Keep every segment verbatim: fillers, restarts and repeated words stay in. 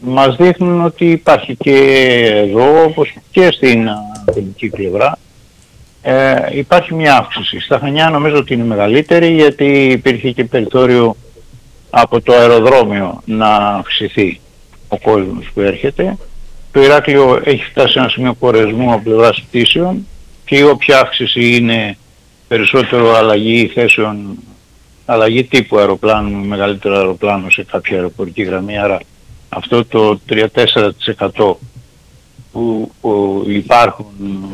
μας δείχνουν ότι υπάρχει και εδώ, όπως και στην ελληνική πλευρά, ε, υπάρχει μια αύξηση. Στα Χανιά νομίζω ότι είναι μεγαλύτερη, γιατί υπήρχε και περιθώριο από το αεροδρόμιο να αυξηθεί ο κόσμος που έρχεται. Το Ηράκλειο έχει φτάσει σε ένα σημείο κορεσμού από πλευράς πτήσεων και η όποια αύξηση είναι περισσότερο αλλαγή θέσεων, αλλαγή τύπου αεροπλάνου, μεγαλύτερο αεροπλάνο σε κάποια αεροπορική γραμμή. Άρα αυτό το τρία με τέσσερα τοις εκατό που, που υπάρχουν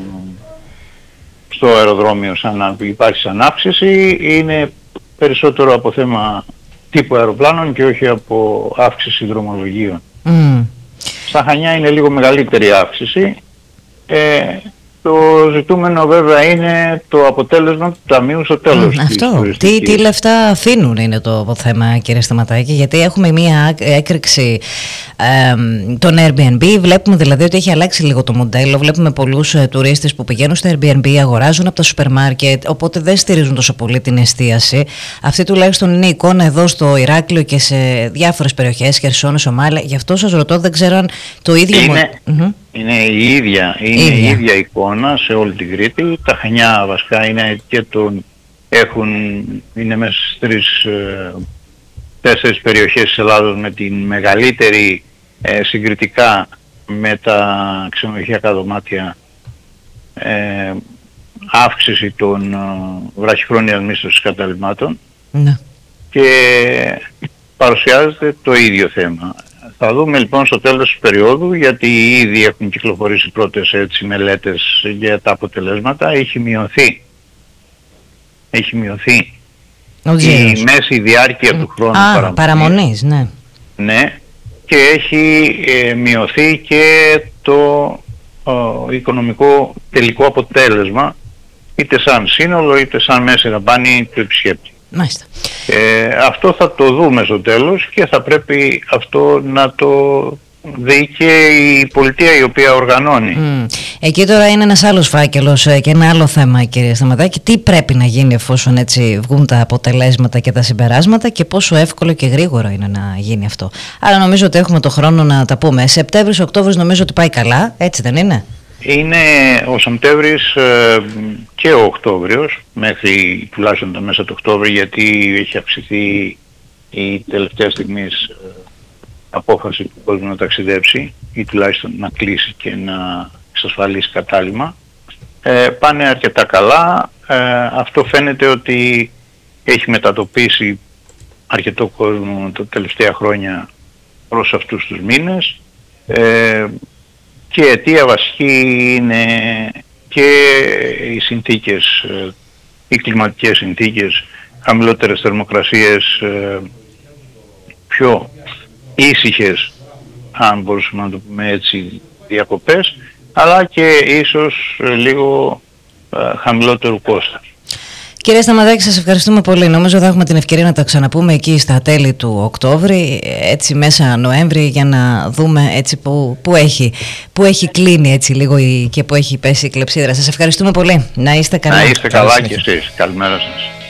στο αεροδρόμιο σαν, που υπάρχει σαν αύξηση είναι περισσότερο από θέμα τύπου αεροπλάνων και όχι από αύξηση δρομολογίων. Mm. Στα Χανιά είναι λίγο μεγαλύτερη αύξηση. Ε, το ζητούμενο βέβαια είναι το αποτέλεσμα του ταμείου στο τέλος. Mm, αυτό. Τι, τι λεφτά αφήνουν είναι το θέμα, κύριε Σταματάκη, γιατί έχουμε μία έκρηξη ε, των Airbnb. Βλέπουμε δηλαδή ότι έχει αλλάξει λίγο το μοντέλο. Βλέπουμε πολλούς ε, τουρίστες που πηγαίνουν στο Airbnb, αγοράζουν από τα σούπερ μάρκετ, οπότε δεν στηρίζουν τόσο πολύ την εστίαση. Αυτή τουλάχιστον είναι η εικόνα εδώ στο Ηράκλειο και σε διάφορες περιοχές, Χερσόνα, Σομάλια. Γι' αυτό σας ρωτώ, δεν ξέρω αν το ίδιο... Είναι... Mm-hmm. Είναι η ίδια, είναι ίδια. η ίδια εικόνα σε όλη την Κρήτη. Τα Χανιά βασικά είναι και τον έχουν, είναι μέσα στις τρεις, ε, τέσσερις περιοχές της Ελλάδος με την μεγαλύτερη ε, συγκριτικά με τα ξενοδοχειακά δωμάτια ε, αύξηση των ε, βραχυχρόνιας μίσθωσης καταλυμάτων. Ναι. Και παρουσιάζεται το ίδιο θέμα. Θα δούμε λοιπόν στο τέλος της περίοδου, γιατί ήδη έχουν κυκλοφορήσει πρώτες έτσι μελέτες για τα αποτελέσματα, έχει μειωθεί. Έχει μειωθεί Ο η μέση διάρκεια του χρόνου Α, παραμονής. παραμονής, ναι. Ναι, και έχει ε, μειωθεί και το ε, οικονομικό τελικό αποτέλεσμα, είτε σαν σύνολο είτε σαν μέση δαπάνη του επισκέπτη. Μάλιστα. Ε, αυτό θα το δούμε στο τέλος και θα πρέπει αυτό να το δει και η πολιτεία η οποία οργανώνει. Mm. Εκεί τώρα είναι ένας άλλος φάκελος και ένα άλλο θέμα, κύριε Σταματάκη. Τι πρέπει να γίνει εφόσον έτσι βγουν τα αποτελέσματα και τα συμπεράσματα και πόσο εύκολο και γρήγορο είναι να γίνει αυτό. Άρα νομίζω ότι έχουμε το χρόνο να τα πούμε. Σεπτέμβρης, Οκτώβρης νομίζω ότι πάει καλά, έτσι δεν είναι? Είναι ο Σεπτέμβρης ε, και ο Οκτώβριος, μέχρι τουλάχιστον τα μέσα του Οκτώβρη, γιατί έχει αυξηθεί η τελευταία στιγμή ε, απόφαση του κόσμου να ταξιδέψει ή τουλάχιστον να κλείσει και να εξασφαλίσει κατάλημα. Ε, πάνε αρκετά καλά. Ε, αυτό φαίνεται ότι έχει μετατοπίσει αρκετό κόσμο τα τελευταία χρόνια προς αυτούς τους μήνες. Ε, Και η αιτία βασική είναι και οι συνθήκες, οι κλιματικές συνθήκες, χαμηλότερες θερμοκρασίες, πιο ήσυχες, αν μπορούσαμε να το πούμε έτσι, διακοπές, αλλά και ίσως λίγο χαμηλότερου κόστος. Κύριε Σταματάκη, σας ευχαριστούμε πολύ. Νομίζω θα έχουμε την ευκαιρία να τα ξαναπούμε εκεί στα τέλη του Οκτώβρη, έτσι μέσα Νοέμβρη, για να δούμε έτσι που, που, έχει, που έχει κλείνει έτσι λίγο η, και που έχει πέσει η κλεψίδρα. Σας ευχαριστούμε πολύ. Να είστε καλά. Να είστε καλά και εσείς. Καλημέρα σας.